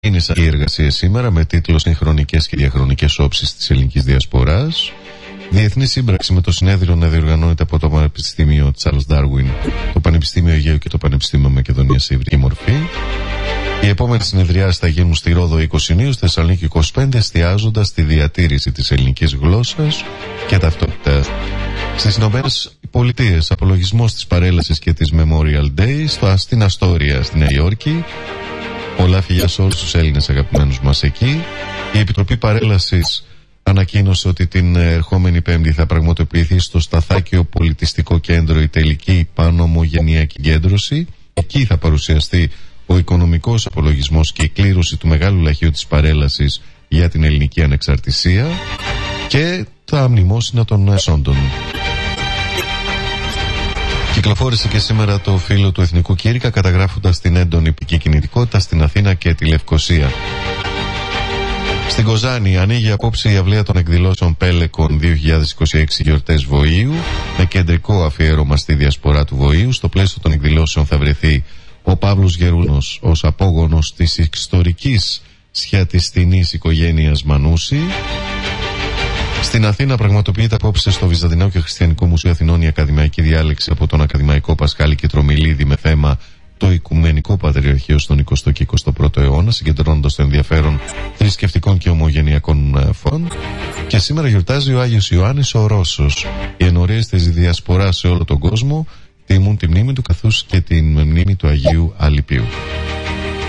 Ξεκίνησαν οι εργασίες σήμερα με τίτλο «Συγχρονικές και διαχρονικές όψεις της ελληνικής διασποράς». Διεθνή σύμπραξη με το συνέδριο να διοργανώνεται από το Πανεπιστήμιο Charles Darwin, το Πανεπιστήμιο Αιγαίου και το Πανεπιστήμιο Μακεδονίας σε υβριδική μορφή. Οι επόμενες συνεδριάσεις θα γίνουν στη Ρόδο 20 Ιουνίου, στη Θεσσαλονίκη 25, εστιάζοντας στη διατήρηση της ελληνικής γλώσσας και ταυτότητας. Στις Ηνωμένες Πολιτείες, απολογισμός της παρέλασης και της Memorial Day στην Αστόρια, στη Νέα Υόρκη. Πολλά φιλιά σε όλους τους Έλληνες αγαπημένους μας εκεί. Η Επιτροπή Παρέλασης ανακοίνωσε ότι την ερχόμενη Πέμπτη θα πραγματοποιηθεί στο Σταθάκιο Πολιτιστικό Κέντρο η τελική πανομογενειακή συγκέντρωση. Εκεί θα παρουσιαστεί ο οικονομικός απολογισμός και η κλήρωση του μεγάλου λαχείου της παρέλασης για την ελληνική ανεξαρτησία και τα μνημόσυνα των εσόντων. Κυκλοφόρησε και σήμερα το φύλλο του Εθνικού Κήρυκα, καταγράφοντας την έντονη υπηκή κινητικότητα στην Αθήνα και τη Λευκοσία. Στην Κοζάνη ανοίγει απόψε η αυλαία των εκδηλώσεων Πέλεκον 2026 γιορτές Βοήου, με κεντρικό αφιέρωμα στη διασπορά του Βοήου. Στο πλαίσιο των εκδηλώσεων θα βρεθεί ο Παύλος Γερούνος ως απόγονος της ιστορικής σιατιστινής οικογένειας Μανούση. Στην Αθήνα πραγματοποιείται απόψε στο Βυζαντινό και Χριστιανικό Μουσείο Αθηνών η ακαδημαϊκή διάλεξη από τον ακαδημαϊκό Πασχάλη Κετρομιλίδη με θέμα το Οικουμενικό Πατριαρχείο στον 20ο και 21ο αιώνα, συγκεντρώνοντας το ενδιαφέρον θρησκευτικών και ομογενειακών φόρων. Και σήμερα γιορτάζει ο Άγιος Ιωάννης ο Ρώσος. Οι ενορίες της διασποράς σε όλο τον κόσμο τιμούν τη μνήμη του καθώς και την μνήμη του Αγίου Αλιπίου.